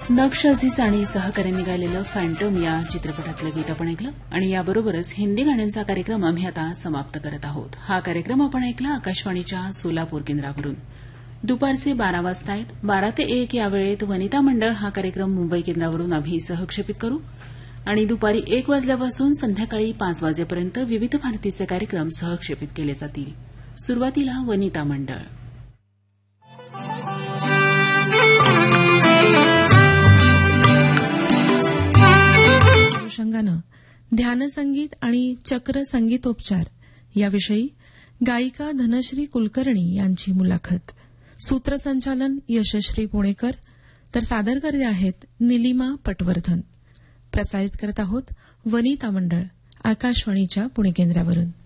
नक्श अझीज आणि सहकार्यांनी गायलेलं फॅन्टम या चित्रपटातलं गीत आपण ऐकलं आणि याबरोबरच हिंदी गाण्यांचा कार्यक्रम आम्ही आता समाप्त करत आहोत. हा कार्यक्रम आपण ऐकला आकाशवाणीच्या सोलापूर केंद्रावरून. दुपारचे 12 वाजता आहेत. 12 ते 1 या वेळेत वनिता मंडळ हा कार्यक्रम मुंबई केंद्रावरून आम्ही सहक्षेपित करू आणि दुपारी 1 वाजल्यापासून संध्याकाळी 5 वाजेपर्यंत विविध भारतीचे कार्यक्रम सहक्षेपित केले जातील. सुरुवातीला वनिता मंडळ. अनुषंगानं ध्यानसंगीत आणि चक्र संगीतोपचार याविषयी गायिका धनश्री कुलकर्णी यांची मुलाखत. सूत्रसंचालन यशश्री पुणेकर, तर सादर करते आहेत निलिमा पटवर्धन. प्रसारित करत आहोत वनिता मंडळ आकाशवाणीच्या पुणे केंद्रावरून.